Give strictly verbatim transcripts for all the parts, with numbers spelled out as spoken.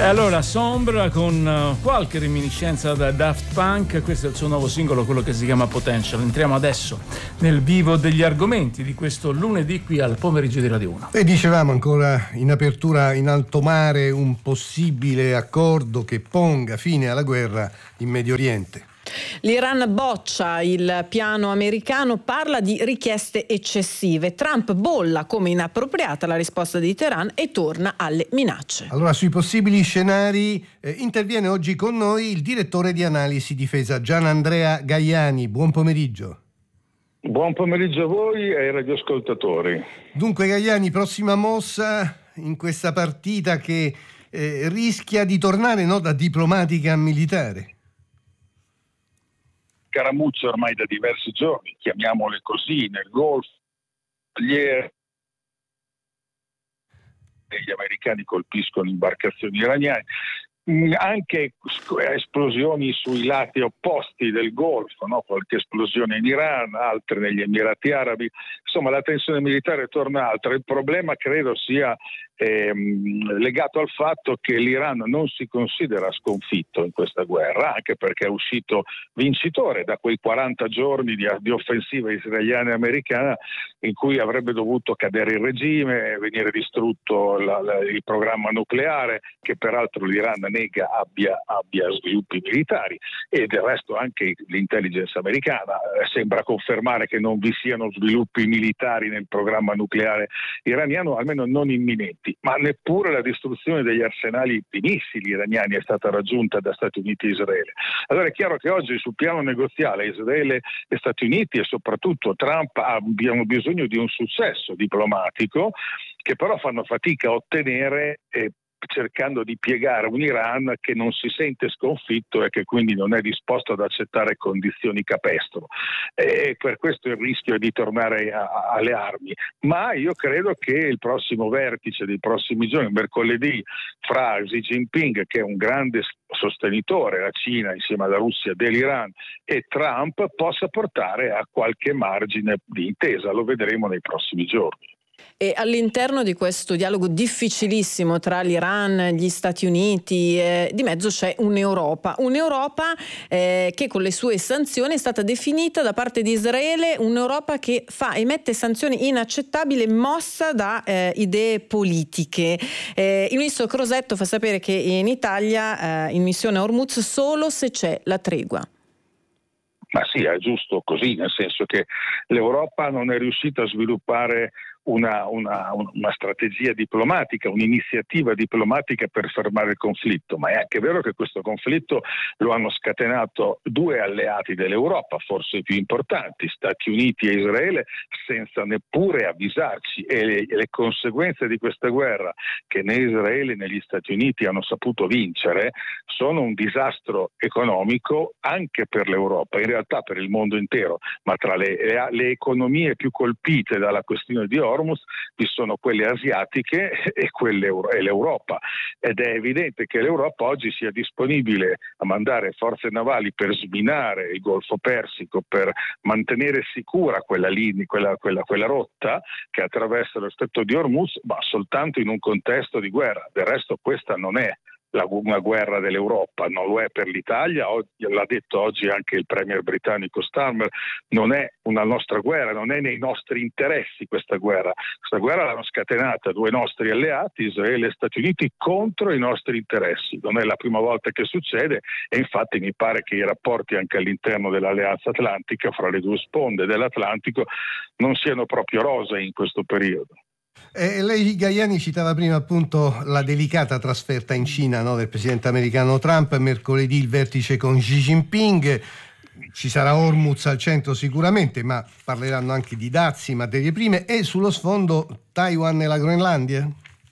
Allora, Sombre con uh, qualche reminiscenza da Daft Punk, questo è il suo nuovo singolo, quello che si chiama Potential. Entriamo adesso nel vivo degli argomenti di questo lunedì qui al pomeriggio di Radio uno. E dicevamo ancora in apertura in alto mare un possibile accordo che ponga fine alla guerra in Medio Oriente. L'Iran boccia il piano americano, parla di richieste eccessive. Trump bolla come inappropriata la risposta di Teheran e torna alle minacce. Allora, sui possibili scenari eh, interviene oggi con noi il direttore di analisi difesa Gianandrea Gaiani. Buon pomeriggio. Buon pomeriggio a voi e ai radioascoltatori. Dunque, Gaiani, prossima mossa in questa partita che eh, rischia di tornare no, da diplomatica a militare. Scaramucce ormai da diversi giorni, chiamiamole così, nel Golfo, gli americani colpiscono imbarcazioni iraniane, anche esplosioni sui lati opposti del Golfo, no? Qualche esplosione in Iran, altre negli Emirati Arabi, insomma la tensione militare torna alta. Il problema credo sia ehm, legato al fatto che l'Iran non si considera sconfitto in questa guerra, anche perché è uscito vincitore da quei quaranta giorni di, di offensiva israeliana e americana in cui avrebbe dovuto cadere il regime, venire distrutto la, la, il programma nucleare, che peraltro l'Iran nega abbia, abbia sviluppi militari, e del resto anche l'intelligence americana eh, sembra confermare che non vi siano sviluppi militari nel programma nucleare iraniano, almeno non imminenti, ma neppure la distruzione degli arsenali di missili iraniani è stata raggiunta da Stati Uniti e Israele. Allora è chiaro che oggi sul piano negoziale Israele e Stati Uniti e soprattutto Trump abbiamo bisogno di un successo diplomatico che però fanno fatica a ottenere eh, cercando di piegare un Iran che non si sente sconfitto e che quindi non è disposto ad accettare condizioni capestro. E per questo il rischio è di tornare a, a, alle armi. Ma io credo che il prossimo vertice dei prossimi giorni, mercoledì, fra Xi Jinping, che è un grande sostenitore, la Cina insieme alla Russia, dell'Iran, e Trump, possa portare a qualche margine di intesa. Lo vedremo nei prossimi giorni. E all'interno di questo dialogo difficilissimo tra l'Iran, gli Stati Uniti, eh, di mezzo c'è un'Europa, un'Europa eh, che con le sue sanzioni è stata definita da parte di Israele un'Europa che fa emette sanzioni inaccettabili mossa da eh, idee politiche. Eh, il ministro Crosetto fa sapere che in Italia eh, in missione a Hormuz solo se c'è la tregua. Ma sì, è giusto così, nel senso che l'Europa non è riuscita a sviluppare Una, una, una strategia diplomatica, un'iniziativa diplomatica per fermare il conflitto, ma è anche vero che questo conflitto lo hanno scatenato due alleati dell'Europa, forse i più importanti, Stati Uniti e Israele, senza neppure avvisarci, e le, le conseguenze di questa guerra, che né Israele né gli Stati Uniti hanno saputo vincere, sono un disastro economico anche per l'Europa, in realtà per il mondo intero, ma tra le, le, le economie più colpite dalla questione di Hormuz vi sono quelle asiatiche e quelle euro- e l'Europa, ed è evidente che l'Europa oggi sia disponibile a mandare forze navali per sminare il Golfo Persico, per mantenere sicura quella linea, quella, quella, quella rotta che attraversa lo Stretto di Hormuz, ma soltanto in un contesto di guerra. Del resto questa non è La, una guerra dell'Europa, non lo è per l'Italia, oggi, l'ha detto oggi anche il premier britannico Starmer, non è una nostra guerra, non è nei nostri interessi questa guerra. Questa guerra l'hanno scatenata due nostri alleati, Israele e Stati Uniti, contro i nostri interessi. Non è la prima volta che succede e infatti mi pare che i rapporti anche all'interno dell'Alleanza Atlantica, fra le due sponde dell'Atlantico, non siano proprio rosei in questo periodo. Eh, lei, Gaiani, citava prima appunto la delicata trasferta in Cina, no, del presidente americano Trump. Mercoledì il vertice con Xi Jinping, ci sarà Hormuz al centro sicuramente, ma parleranno anche di dazi, materie prime, e sullo sfondo Taiwan e la Groenlandia?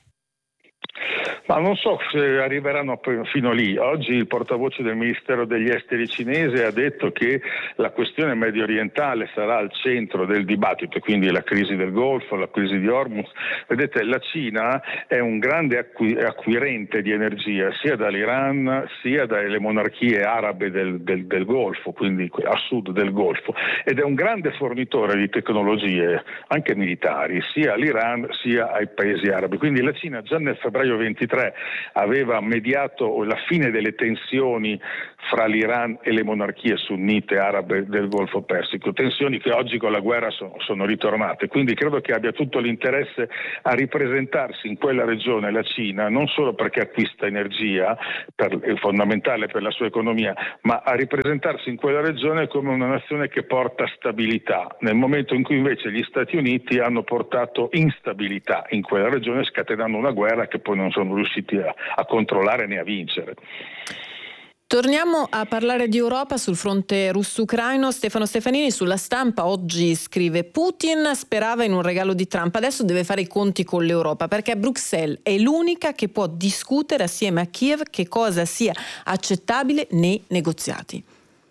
Ma non so se arriveranno fino lì. Oggi il portavoce del Ministero degli Esteri cinese ha detto che la questione medio orientale sarà al centro del dibattito, quindi la crisi del Golfo, la crisi di Hormuz. Vedete, la Cina è un grande acqui- acquirente di energia sia dall'Iran sia dalle monarchie arabe del, del, del Golfo, quindi a sud del Golfo, ed è un grande fornitore di tecnologie anche militari sia all'Iran sia ai paesi arabi. Quindi la Cina già nel febbraio ventitré ventitré aveva mediato la fine delle tensioni fra l'Iran e le monarchie sunnite arabe del Golfo Persico, tensioni che oggi con la guerra sono, sono ritornate. Quindi credo che abbia tutto l'interesse a ripresentarsi in quella regione la Cina, non solo perché acquista energia, per, è fondamentale per la sua economia, ma a ripresentarsi in quella regione come una nazione che porta stabilità, nel momento in cui invece gli Stati Uniti hanno portato instabilità in quella regione, scatenando una guerra che poi non sono riusciti a, a controllare né a vincere. Torniamo a parlare di Europa sul fronte russo-ucraino. Stefano Stefanini sulla Stampa oggi scrive: Putin sperava in un regalo di Trump, adesso deve fare i conti con l'Europa perché Bruxelles è l'unica che può discutere assieme a Kiev che cosa sia accettabile nei negoziati.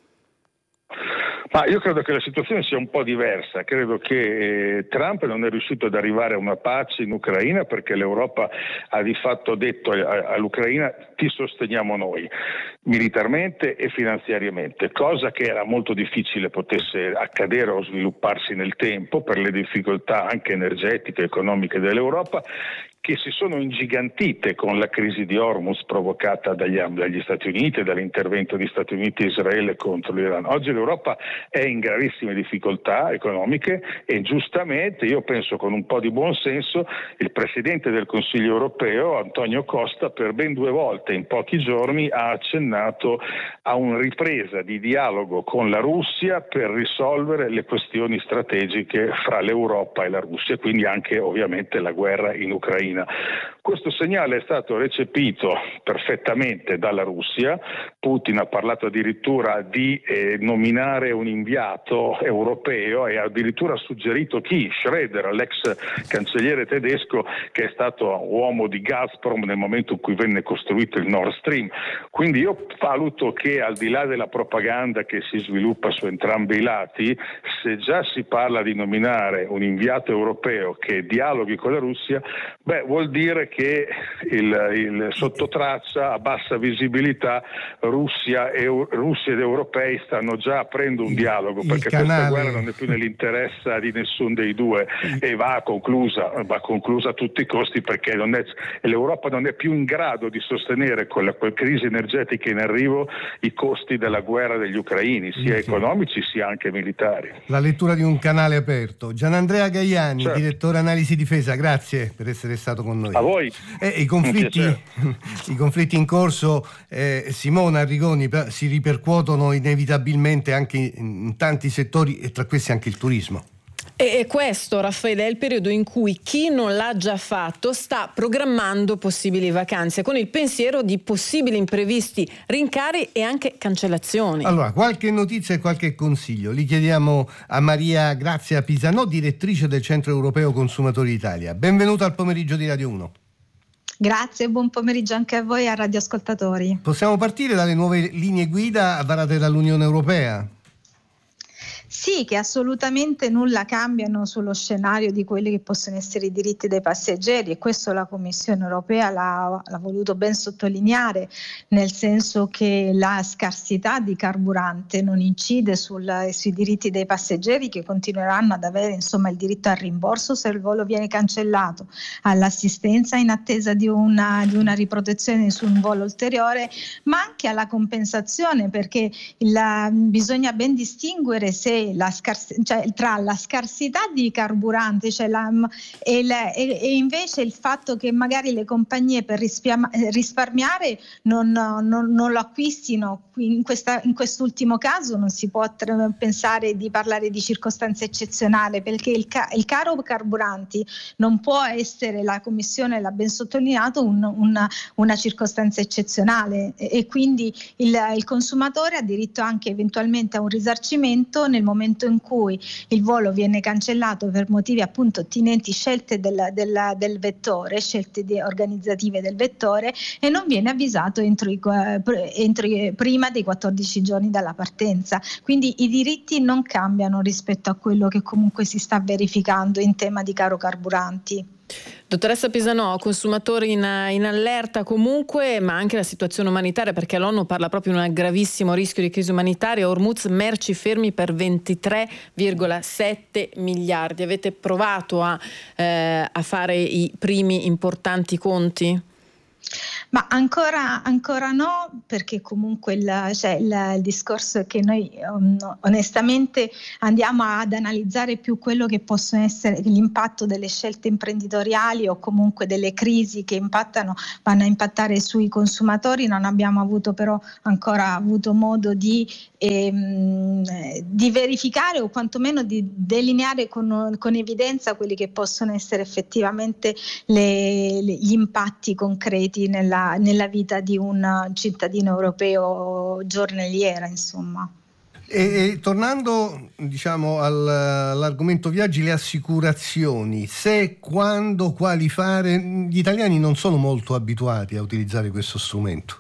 Ma io credo che la situazione sia un po' diversa, credo che eh, Trump non è riuscito ad arrivare a una pace in Ucraina perché l'Europa ha di fatto detto a, all'Ucraina: ti sosteniamo noi, militarmente e finanziariamente, cosa che era molto difficile potesse accadere o svilupparsi nel tempo per le difficoltà anche energetiche e economiche dell'Europa, che si sono ingigantite con la crisi di Hormuz provocata dagli, dagli Stati Uniti e dall'intervento di Stati Uniti e Israele contro l'Iran. Oggi l'Europa è in gravissime difficoltà economiche e giustamente, io penso con un po' di buon senso, il Presidente del Consiglio europeo, Antonio Costa, per ben due volte in pochi giorni ha accennato a una ripresa di dialogo con la Russia per risolvere le questioni strategiche fra l'Europa e la Russia, quindi anche ovviamente la guerra in Ucraina. Questo segnale è stato recepito perfettamente dalla Russia. Putin ha parlato addirittura di eh, nominare un inviato europeo e ha addirittura suggerito chi? Schroeder, l'ex cancelliere tedesco, che è stato uomo di Gazprom nel momento in cui venne costruito il Nord Stream. Quindi io valuto che, al di là della propaganda che si sviluppa su entrambi i lati, se già si parla di nominare un inviato europeo che dialoghi con la Russia, beh, vuol dire che il, il sottotraccia a bassa visibilità Russia, e, Russia ed europei stanno già aprendo un dialogo, perché questa guerra non è più nell'interesse di nessun dei due e va conclusa, va conclusa a tutti i costi, perché non è, l'Europa non è più in grado di sostenere con la quel crisi energetica in arrivo i costi della guerra degli ucraini, sia sì. economici sia anche militari. La lettura di un canale aperto. Gianandrea Gaiani, certo. direttore analisi difesa, grazie per essere stato con noi. A voi. Eh, i, conflitti, I conflitti in corso, eh, Simona Arrigoni, si ripercuotono inevitabilmente anche in tanti settori e tra questi anche il turismo. E questo, Raffaele, è il periodo in cui chi non l'ha già fatto sta programmando possibili vacanze con il pensiero di possibili imprevisti, rincari e anche cancellazioni. Allora, qualche notizia e qualche consiglio li chiediamo a Maria Grazia Pisanò, direttrice del Centro Europeo Consumatori Italia. Benvenuta al pomeriggio di Radio uno. Grazie, buon pomeriggio anche a voi e ai radioascoltatori. Possiamo partire dalle nuove linee guida varate dall'Unione Europea? Sì, che assolutamente nulla cambiano sullo scenario di quelli che possono essere i diritti dei passeggeri, e questo la Commissione europea l'ha, l'ha voluto ben sottolineare, nel senso che la scarsità di carburante non incide sul, sui diritti dei passeggeri, che continueranno ad avere insomma il diritto al rimborso se il volo viene cancellato, all'assistenza in attesa di una, di una riprotezione su un volo ulteriore, ma anche alla compensazione, perché il, bisogna ben distinguere se La scars- cioè, tra la scarsità di carburante, cioè la, e, le, e, e invece il fatto che magari le compagnie per rispia- risparmiare non, non, non lo acquistino. In, questa, in quest'ultimo caso non si può tra- pensare di parlare di circostanza eccezionale, perché il, ca- il caro carburanti non può essere, la Commissione l'ha ben sottolineato, un, una, una circostanza eccezionale, e, e quindi il, il consumatore ha diritto anche eventualmente a un risarcimento nel momento in cui il volo viene cancellato per motivi appunto attinenti scelte del, del, del vettore, scelte di, organizzative del vettore, e non viene avvisato entro, i, entro i, prima dei quattordici giorni dalla partenza. Quindi i diritti non cambiano rispetto a quello che comunque si sta verificando in tema di caro carburanti. Dottoressa Pisanò, consumatori in, in allerta comunque, ma anche la situazione umanitaria, perché l'ONU parla proprio di un gravissimo rischio di crisi umanitaria. Hormuz, merci fermi per ventitré virgola sette miliardi. Avete provato a, eh, a fare i primi importanti conti? Ma ancora, ancora no, perché comunque il, cioè il, il discorso è che noi um, onestamente andiamo ad analizzare più quello che possono essere l'impatto delle scelte imprenditoriali o comunque delle crisi che impattano, vanno a impattare sui consumatori. Non abbiamo avuto però ancora avuto modo di, ehm, di verificare o quantomeno di delineare con, con evidenza quelli che possono essere effettivamente le, le, gli impatti concreti nella nella vita di un cittadino europeo giornaliera, insomma. E, e tornando diciamo al, all'argomento viaggi, le assicurazioni, se, quando, quali fare, gli italiani non sono molto abituati a utilizzare questo strumento.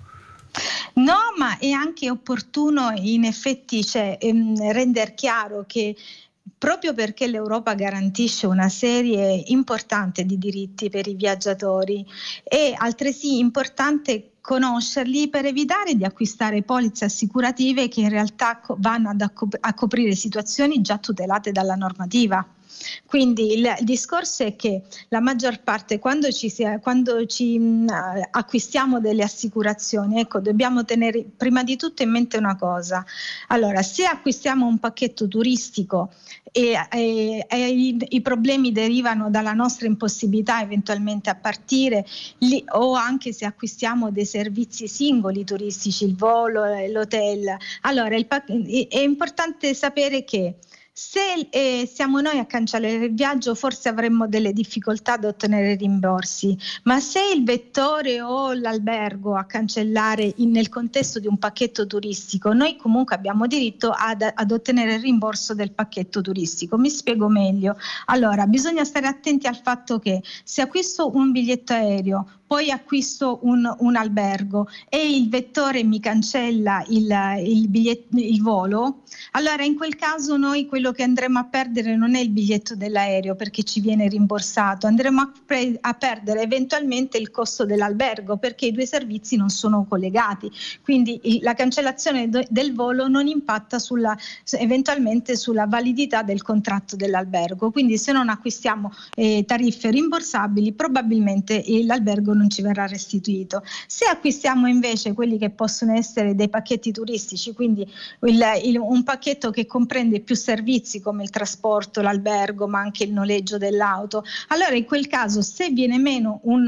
No, ma è anche opportuno in effetti cioè, ehm, rendere chiaro che proprio perché l'Europa garantisce una serie importante di diritti per i viaggiatori, è altresì importante conoscerli per evitare di acquistare polizze assicurative che in realtà vanno ad accop- a coprire situazioni già tutelate dalla normativa. Quindi il, il discorso è che la maggior parte quando ci, sia, quando ci mh, acquistiamo delle assicurazioni, ecco, dobbiamo tenere prima di tutto in mente una cosa. Allora, se acquistiamo un pacchetto turistico e, e, e i, i problemi derivano dalla nostra impossibilità eventualmente a partire, li, o anche se acquistiamo dei servizi singoli turistici, il volo, l'hotel, allora il, è importante sapere che se eh, siamo noi a cancellare il viaggio forse avremmo delle difficoltà ad ottenere rimborsi, ma se il vettore o l'albergo a cancellare in, nel contesto di un pacchetto turistico, noi comunque abbiamo diritto ad, ad ottenere il rimborso del pacchetto turistico. Mi spiego meglio. Allora, bisogna stare attenti al fatto che se acquisto un biglietto aereo, poi acquisto un, un albergo e il vettore mi cancella il, il, biglietto, il volo, allora in quel caso noi quello che andremo a perdere non è il biglietto dell'aereo perché ci viene rimborsato, andremo a, pre- a perdere eventualmente il costo dell'albergo perché i due servizi non sono collegati, quindi la cancellazione do- del volo non impatta sulla, eventualmente sulla validità del contratto dell'albergo, quindi se non acquistiamo eh, tariffe rimborsabili probabilmente eh, l'albergo non ci verrà restituito. Se acquistiamo invece quelli che possono essere dei pacchetti turistici, quindi il, il, un pacchetto che comprende più servizi come il trasporto, l'albergo, ma anche il noleggio dell'auto, allora in quel caso se viene meno un,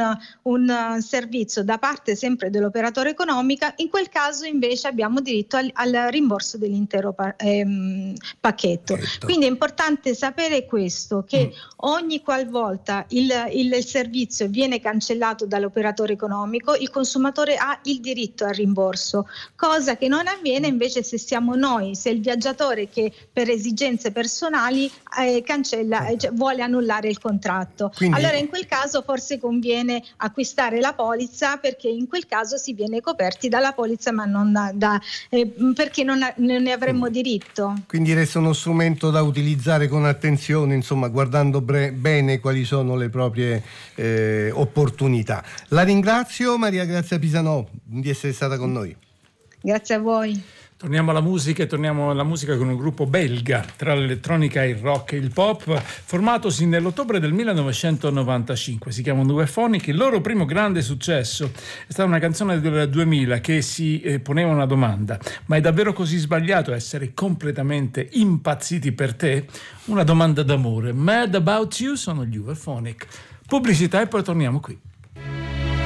un servizio da parte sempre dell'operatore economico, in quel caso invece abbiamo diritto al, al rimborso dell'intero pa- ehm, pacchetto. Pacchetto. Quindi è importante sapere questo, che mm. ogni qualvolta il, il, il servizio viene cancellato dall'operatore economico, il consumatore ha il diritto al rimborso, cosa che non avviene invece se siamo noi, se il viaggiatore che per esigenze personali eh, cancella, eh, cioè, vuole annullare il contratto. Quindi, allora in quel caso forse conviene acquistare la polizza perché in quel caso si viene coperti dalla polizza ma non da, da eh, perché non, ha, non ne avremmo diritto. Quindi resta uno strumento da utilizzare con attenzione, insomma guardando bre- bene quali sono le proprie eh, opportunità. La ringrazio Maria Grazia Pisanò di essere stata con noi. Grazie a voi. Torniamo alla musica e torniamo alla musica con un gruppo belga tra l'elettronica, il rock e il pop, formatosi nell'ottobre del millenovecentonovantacinque. Si chiamano Euphonic. Il loro primo grande successo è stata una canzone del duemila che si eh, poneva una domanda: ma è davvero così sbagliato essere completamente impazziti per te? Una domanda d'amore. Mad About You sono gli Euphonic. Pubblicità e poi torniamo qui.